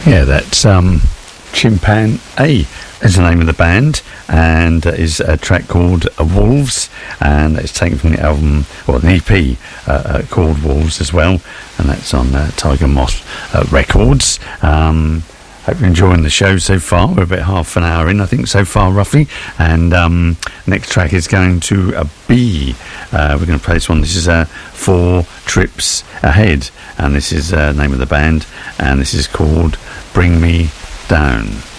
Yeah, that's Chimpan A is the name of the band, and is a track called Wolves, and it's taken from the album, or an EP called Wolves as well, and that's on Tiger Moth Records. Hope you're enjoying the show so far. We're about half an hour in, I think, so far, roughly. And next track is going to be, we're going to play this one. This is 4 Trips Ahead, and this is the name of the band, and this is called Bring Me Down.